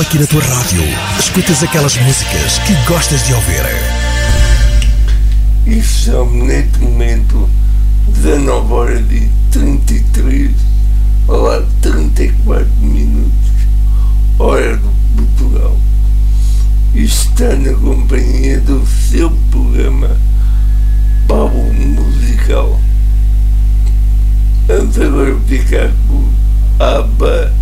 Aqui na tua rádio, escutas aquelas músicas que gostas de ouvir. E são, neste momento, 19h33, olá, 34 minutos, hora de Portugal. E está na companhia do seu programa Pau Musical. Vamos agora ficar com ABBA